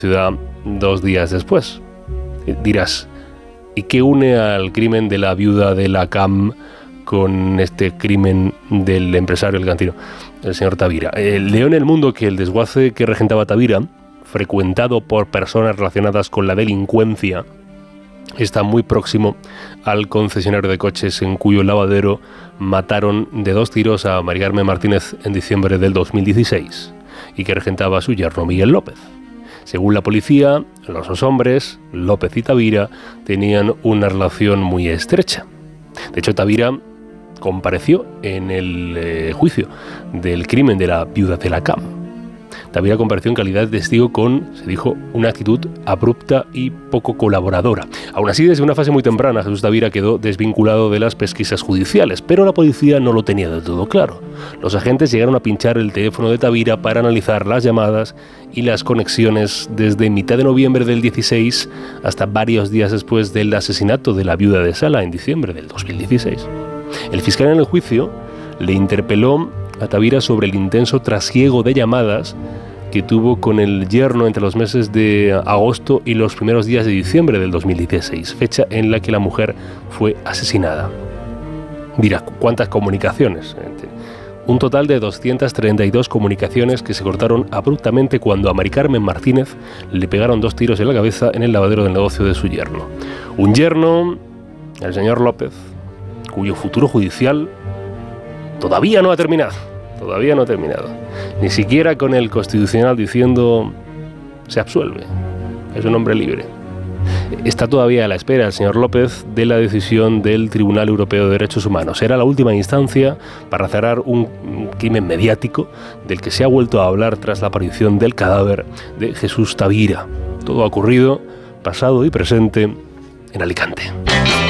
ciudad 2 días después. Dirás, ¿y qué une al crimen de la viuda de la CAM con este crimen del empresario, el cantino, el señor Tavira? Leo en El Mundo que el desguace que regentaba Tavira, frecuentado por personas relacionadas con la delincuencia, está muy próximo al concesionario de coches en cuyo lavadero mataron de 2 tiros a Mari Carmen Martínez en diciembre del 2016 y que regentaba su yerno Miguel López. Según la policía, los 2 hombres, López y Tavira, tenían una relación muy estrecha. De hecho, Tavira compareció en el juicio del crimen de la viuda de la CAM. Tavira compareció en calidad de testigo con, se dijo, una actitud abrupta y poco colaboradora. Aún así, desde una fase muy temprana, Jesús Tavira quedó desvinculado de las pesquisas judiciales, pero la policía no lo tenía del todo claro. Los agentes llegaron a pinchar el teléfono de Tavira para analizar las llamadas y las conexiones desde mitad de noviembre del 16 hasta varios días después del asesinato de la viuda de Sala en diciembre del 2016. El fiscal en el juicio le interpeló a Tavira sobre el intenso trasiego de llamadas que tuvo con el yerno entre los meses de agosto y los primeros días de diciembre del 2016, fecha en la que la mujer fue asesinada. Dirá, ¿cuántas comunicaciones? Un total de 232 comunicaciones que se cortaron abruptamente cuando a Mari Carmen Martínez le pegaron 2 tiros en la cabeza en el lavadero del negocio de su yerno. Un yerno, el señor López, cuyo futuro judicial todavía no ha terminado. Todavía no ha terminado. Ni siquiera con el Constitucional diciendo se absuelve. Es un hombre libre. Está todavía a la espera el señor López de la decisión del Tribunal Europeo de Derechos Humanos. Era la última instancia para cerrar un crimen mediático del que se ha vuelto a hablar tras la aparición del cadáver de Jesús Tavira. Todo ha ocurrido, pasado y presente, en Alicante.